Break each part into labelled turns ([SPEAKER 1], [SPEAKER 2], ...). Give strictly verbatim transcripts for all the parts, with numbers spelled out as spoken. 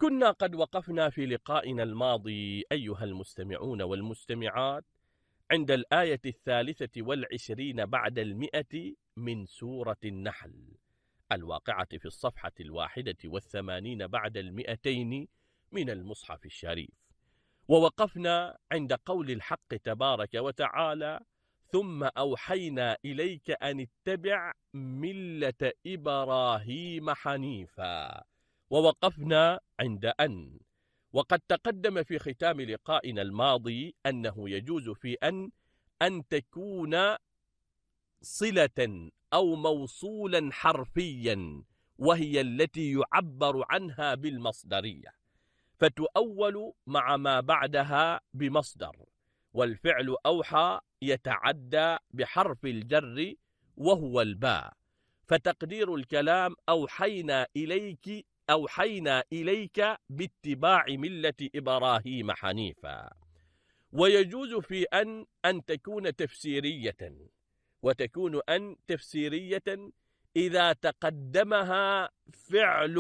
[SPEAKER 1] وكنا قد وقفنا في لقائنا الماضي أيها المستمعون والمستمعات عند الآية الثالثة والعشرين بعد المئة من سورة النحل الواقعة في الصفحة الواحدة والثمانين بعد المئتين من المصحف الشريف. ووقفنا عند قول الحق تبارك وتعالى: ثم أوحينا إليك أن اتبع ملة إبراهيم حنيفا. ووقفنا عند أن، وقد تقدم في ختام لقائنا الماضي أنه يجوز في أن أن تكون صلة أو موصولا حرفيا، وهي التي يعبر عنها بالمصدرية، فتؤول مع ما بعدها بمصدر. والفعل أوحى يتعدى بحرف الجر وهو الباء، فتقدير الكلام أوحينا إليك أوحينا إليك باتباع ملة إبراهيم حنيفا. ويجوز في أن أن تكون تفسيرية، وتكون أن تفسيرية إذا تقدمها فعل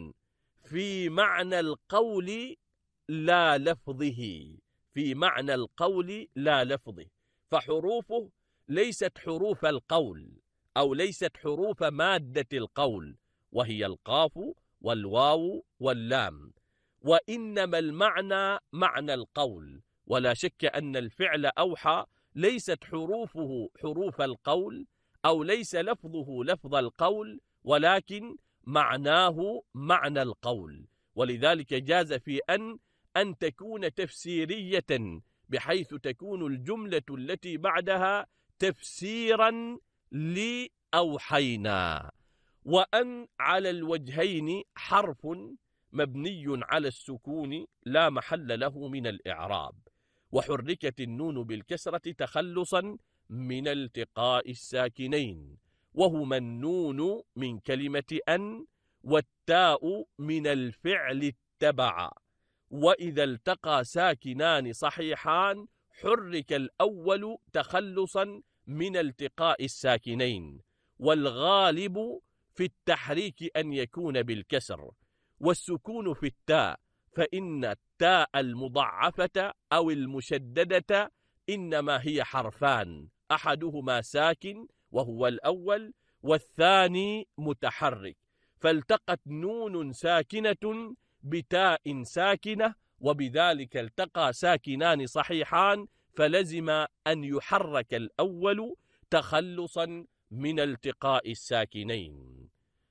[SPEAKER 1] في معنى القول لا لفظه، في معنى القول لا لفظه، فحروفه ليست حروف القول أو ليست حروف مادة القول، وهي القاف والواو واللام، وإنما المعنى معنى القول. ولا شك أن الفعل أوحى ليست حروفه حروف القول أو ليس لفظه لفظ القول، ولكن معناه معنى القول. ولذلك جاز في أن أن تكون تفسيرية، بحيث تكون الجملة التي بعدها تفسيرا لأوحينا. وأن على الوجهين حرف مبني على السكون لا محل له من الإعراب، وحركت النون بالكسرة تخلصا من التقاء الساكنين، وهما النون من كلمة أن والتاء من الفعل اتبع. وإذا التقى ساكنان صحيحان حرك الأول تخلصا من التقاء الساكنين، والغالب في التحريك أن يكون بالكسر، والسكون في التاء، فإن التاء المضعفة أو المشددة إنما هي حرفان، أحدهما ساكن وهو الأول، والثاني متحرك، فالتقت نون ساكنة بتاء ساكنة، وبذلك التقى ساكنان صحيحان، فلزم أن يحرك الأول تخلصا من التقاء الساكنين.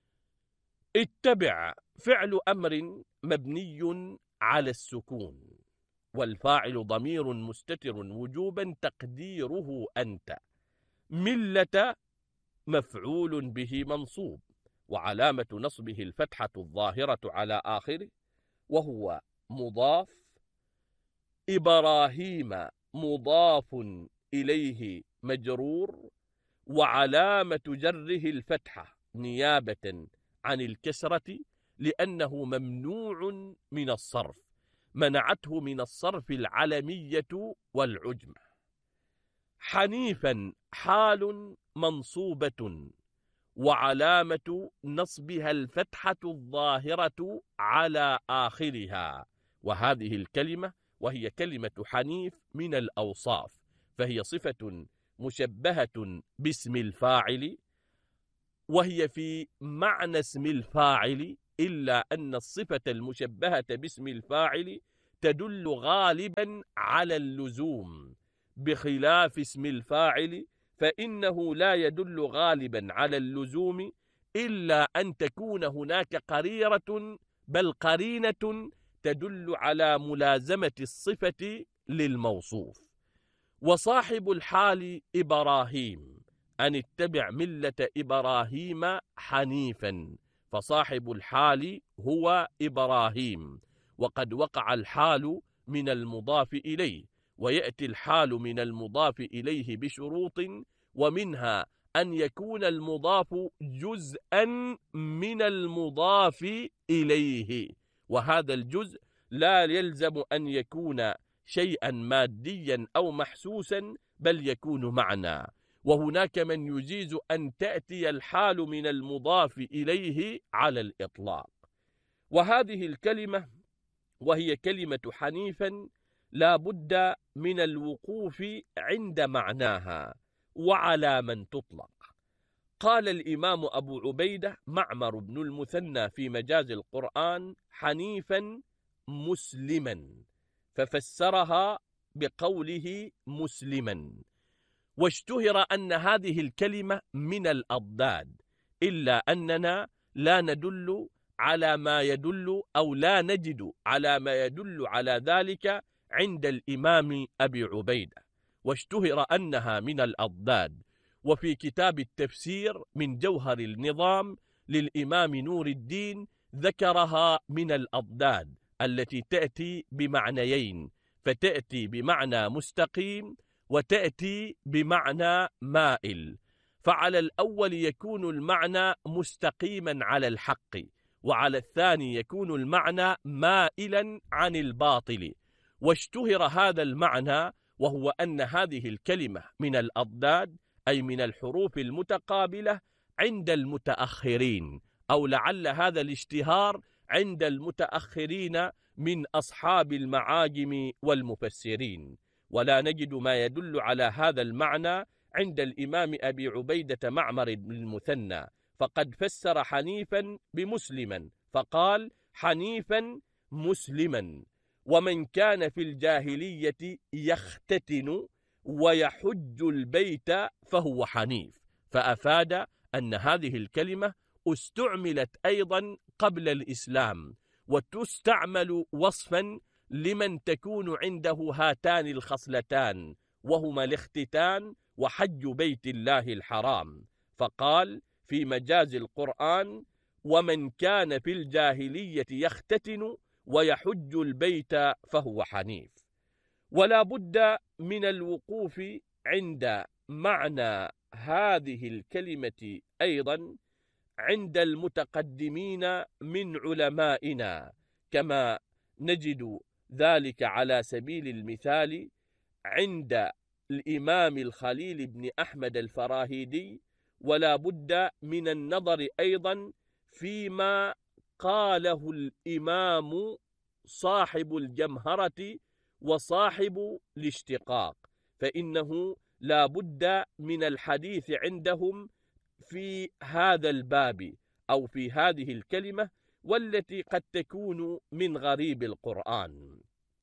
[SPEAKER 1] اتبع فعل أمر مبني على السكون، والفاعل ضمير مستتر وجوبا تقديره أنت. ملة مفعول به منصوب، وعلامة نصبه الفتحة الظاهرة على آخره وهو مضاف. إبراهيم مضاف إليه مجرور، وعلامة جره الفتحة نيابة عن الكسرة، لأنه ممنوع من الصرف، منعته من الصرف العلمية والعجمة. حنيفا حال منصوبة، وعلامة نصبها الفتحة الظاهرة على آخرها. وهذه الكلمة وهي كلمة حنيف من الأوصاف، فهي صفة مشبهة باسم الفاعل، وهي في معنى اسم الفاعل، إلا أن الصفة المشبهة باسم الفاعل تدل غالبا على اللزوم، بخلاف اسم الفاعل فإنه لا يدل غالبا على اللزوم، إلا أن تكون هناك قريرة بل قرينة تدل على ملازمة الصفة للموصوف. وصاحب الحال إبراهيم، أن اتبع ملة إبراهيم حنيفا، فصاحب الحال هو إبراهيم. وقد وقع الحال من المضاف إليه، ويأتي الحال من المضاف إليه بشروط، ومنها أن يكون المضاف جزءا من المضاف إليه، وهذا الجزء لا يلزم أن يكون شيئا ماديا أو محسوسا، بل يكون معنى. وهناك من يجيز أن تأتي الحال من المضاف إليه على الإطلاق. وهذه الكلمة وهي كلمة حنيفا لا بد من الوقوف عند معناها وعلى من تطلق. قال الإمام أبو عبيدة معمر بن المثنى في مجاز القرآن حنيفا مسلما، ففسرها بقوله مسلما. واشتهر أن هذه الكلمة من الأضداد، إلا أننا لا ندل على ما يدل أو لا نجد على ما يدل على ذلك عند الإمام أبي عبيدة، واشتهر أنها من الأضداد. وفي كتاب التفسير من جوهر النظام للإمام نور الدين ذكرها من الأضداد التي تأتي بمعنيين، فتأتي بمعنى مستقيم وتأتي بمعنى مائل. فعلى الأول يكون المعنى مستقيما على الحق، وعلى الثاني يكون المعنى مائلا عن الباطل. واشتهر هذا المعنى، وهو أن هذه الكلمة من الأضداد، أي من الحروف المتقابلة عند المتأخرين، أو لعل هذا الاشتهار عند المتأخرين من أصحاب المعاجم والمفسرين، ولا نجد ما يدل على هذا المعنى عند الإمام أبي عبيدة معمر بن المثنى، فقد فسر حنيفا بمسلما فقال حنيفا مسلما. ومن كان في الجاهلية يختتن ويحج البيت فهو حنيف، فأفاد أن هذه الكلمة استعملت أيضا قبل الإسلام، وتستعمل وصفا لمن تكون عنده هاتان الخصلتان، وهما الاختتان وحج بيت الله الحرام. فقال في مجاز القرآن ومن كان في الجاهلية يختتن ويحج البيت فهو حنيف. ولا بد من الوقوف عند معنى هذه الكلمة أيضا عند المتقدمين من علمائنا، كما نجد ذلك على سبيل المثال عند الإمام الخليل بن أحمد الفراهيدي. ولا بد من النظر أيضا فيما قاله الإمام صاحب الجمهرة وصاحب الاشتقاق، فإنه لا بد من الحديث عندهم في هذا الباب أو في هذه الكلمة، والتي قد تكون من غريب القرآن.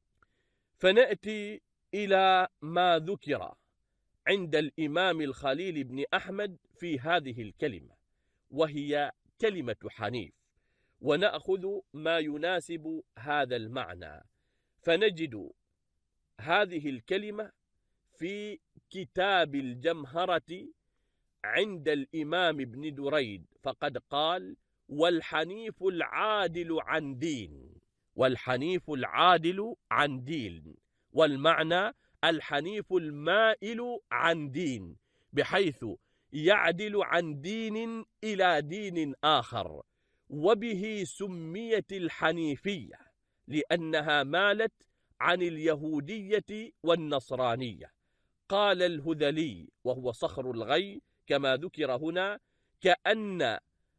[SPEAKER 1] فنأتي إلى ما ذكر عند الإمام الخليل بن أحمد في هذه الكلمة، وهي كلمة حنيف، ونأخذ ما يناسب هذا المعنى. فنجد هذه الكلمة في كتاب الجمهرة عند الإمام ابن دريد، فقد قال والحنيف العادل عن دين، والحنيف العادل عن دين، والمعنى الحنيف المائل عن دين، بحيث يعدل عن دين إلى دين آخر. وبه سميت الحنيفية لأنها مالت عن اليهودية والنصرانية. قال الهذلي وهو صخر الغي كما ذكر هنا كأن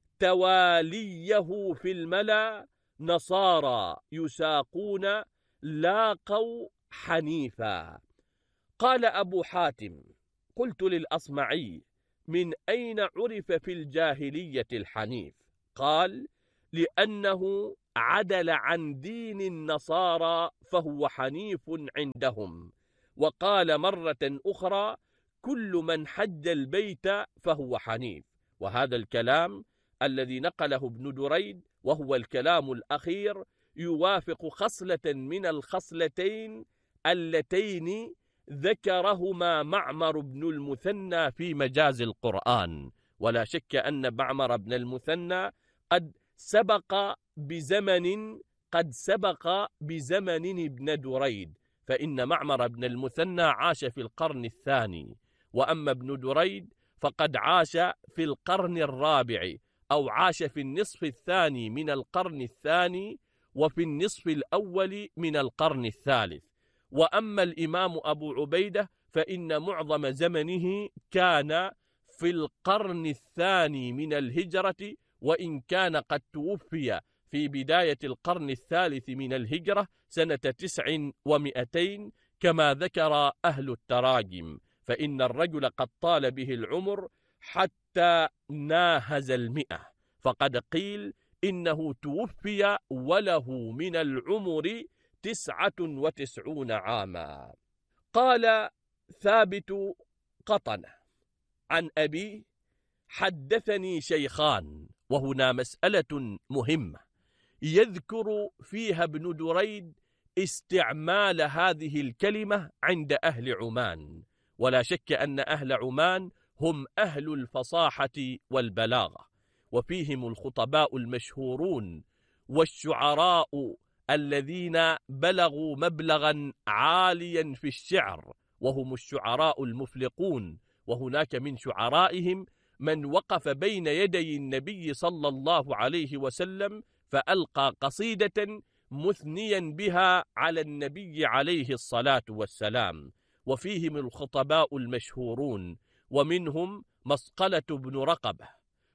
[SPEAKER 1] تواليه في الملا نصارى يساقون لاقوا حنيفا. قال أبو حاتم قلت للأصمعي من أين عرف في الجاهلية الحنيف؟ قال لأنه عدل عن دين النصارى فهو حنيف عندهم. وقال مرة أخرى كل من حج البيت فهو حنيف. وهذا الكلام الذي نقله ابن دريد وهو الكلام الأخير يوافق خصلة من الخصلتين اللتين ذكرهما معمر بن المثنى في مجاز القرآن. ولا شك أن معمر بن المثنى قد سبق بزمن قد سبق بزمن ابن دريد، فإن معمر بن المثنى عاش في القرن الثاني، وأما ابن دريد فقد عاش في القرن الرابع، أو عاش في النصف الثاني من القرن الثاني وفي النصف الأول من القرن الثالث. وأما الإمام أبو عبيدة فإن معظم زمنه كان في القرن الثاني من الهجرة، وإن كان قد توفي في بداية القرن الثالث من الهجرة سنة تسع ومئتين كما ذكر أهل التراجم، فإن الرجل قد طال به العمر حتى ناهز المئة، فقد قيل إنه توفي وله من العمر تسعة وتسعون عاما. قال ثابت قطنة عن أبي: حدثني شيخان. وهنا مسألة مهمة يذكر فيها ابن دريد استعمال هذه الكلمة عند أهل عمان، ولا شك أن أهل عمان هم أهل الفصاحة والبلاغة، وفيهم الخطباء المشهورون والشعراء الذين بلغوا مبلغا عاليا في الشعر، وهم الشعراء المفلقون. وهناك من شعرائهم من وقف بين يدي النبي صلى الله عليه وسلم فألقى قصيدة مثنيا بها على النبي عليه الصلاة والسلام، وفيهم الخطباء المشهورون، ومنهم مسقلة بن رقبة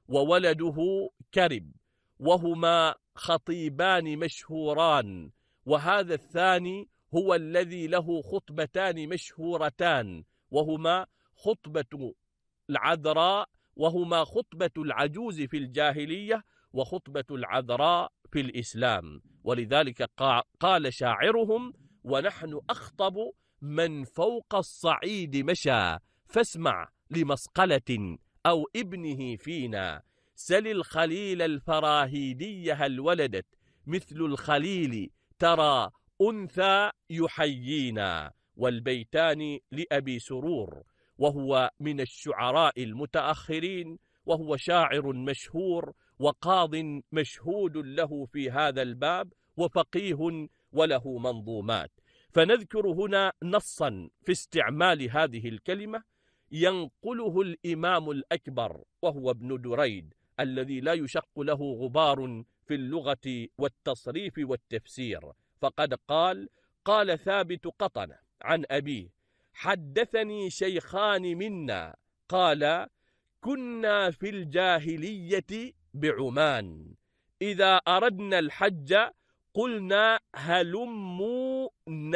[SPEAKER 1] وولده كرب، وهما خطيبان مشهوران، وهذا الثاني هو الذي له خطبتان مشهورتان، وهما خطبة العذراء، وهما خطبة العجوز في الجاهلية وخطبة العذراء في الإسلام. ولذلك قال شاعرهم: ونحن أخطب من فوق الصعيد مشى، فاسمع لمسقلة أو ابنه فينا، سل الخليل الفراهيدي هل ولدت مثل الخليل ترى أنثى يحيينا. والبيتان لأبي سرور، وهو من الشعراء المتأخرين، وهو شاعر مشهور وقاض مشهود له في هذا الباب، وفقيه وله منظومات. فنذكر هنا نصا في استعمال هذه الكلمة ينقله الإمام الأكبر وهو ابن دريد، الذي لا يشق له غبار في اللغة والتصريف والتفسير، فقد قال: قال ثابت قطنة عن أبيه: حدثني شيخان منا قال: كنا في الجاهلية بعمان إذا أردنا الحج قلنا هلموا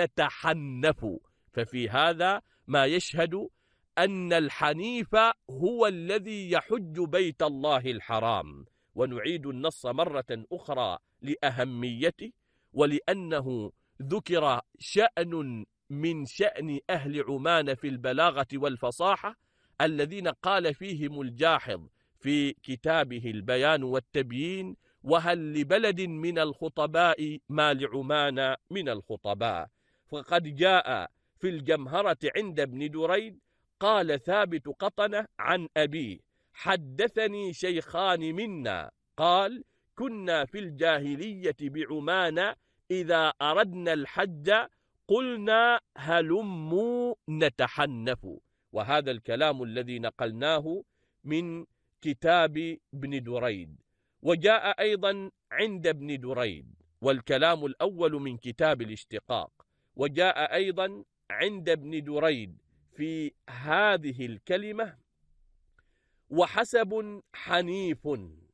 [SPEAKER 1] نتحنف. ففي هذا ما يشهد أن الحنيف هو الذي يحج بيت الله الحرام. ونعيد النص مرة أخرى لأهميته، ولأنه ذكر شأن من شأن أهل عمان في البلاغة والفصاحة الذين قال فيهم الجاحظ في كتابه البيان والتبيين: وهل لبلد من الخطباء ما لعمان من الخطباء. فقد جاء في الجمهرة عند ابن دريد: قال ثابت قطنة عن أبيه: حدثني شيخان منا قال: كنا في الجاهلية بعمان إذا أردنا الحج قلنا هلموا نتحنف. وهذا الكلام الذي نقلناه من كتاب ابن دريد. وجاء أيضا عند ابن دريد، والكلام الأول من كتاب الاشتقاق، وجاء أيضا عند ابن دريد في هذه الكلمة: وحسب حنيف،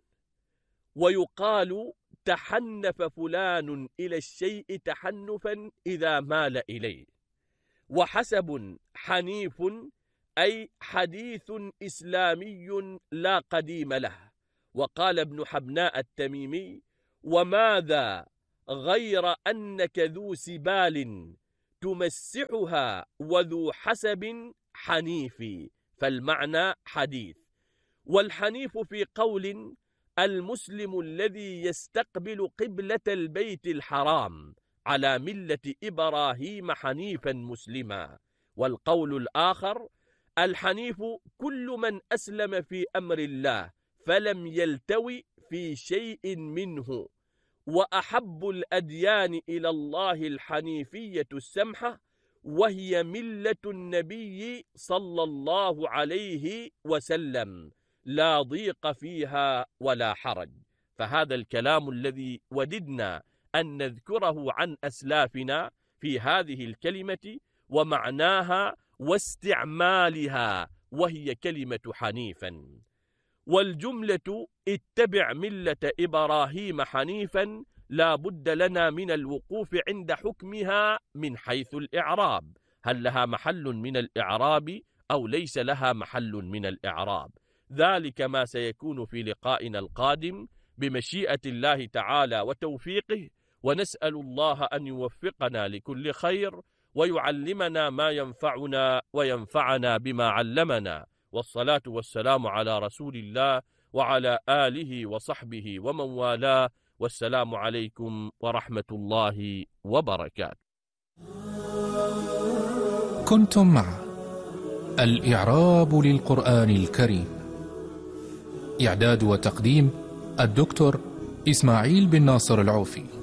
[SPEAKER 1] ويقال تحنف فلان إلى الشيء تحنفا إذا مال إليه. وحسب حنيف أي حديث إسلامي لا قديم له. وقال ابن حبناء التميمي: وماذا غير أنك ذو سبال تمسحها وذو حسب حنيف، فالمعنى حديث. والحنيف في قول المسلم الذي يستقبل قبلة البيت الحرام على ملة إبراهيم حنيفا مسلما. والقول الآخر: الحنيف كل من أسلم في أمر الله فلم يلتوي في شيء منه. وأحب الأديان إلى الله الحنيفية السمحة، وهي ملة النبي صلى الله عليه وسلم، لا ضيق فيها ولا حرج. فهذا الكلام الذي وددنا أن نذكره عن أسلافنا في هذه الكلمة ومعناها واستعمالها، وهي كلمة حنيفا. والجملة اتبع ملة إبراهيم حنيفا لا بد لنا من الوقوف عند حكمها من حيث الإعراب، هل لها محل من الإعراب أو ليس لها محل من الإعراب؟ ذلك ما سيكون في لقائنا القادم بمشيئة الله تعالى وتوفيقه، ونسأل الله أن يوفقنا لكل خير ويعلمنا ما ينفعنا وينفعنا بما علمنا، والصلاة والسلام على رسول الله وعلى آله وصحبه ومن والاه، والسلام عليكم ورحمة الله وبركاته.
[SPEAKER 2] كنتم مع الإعراب للقرآن الكريم، إعداد وتقديم الدكتور إسماعيل بن ناصر العوفي.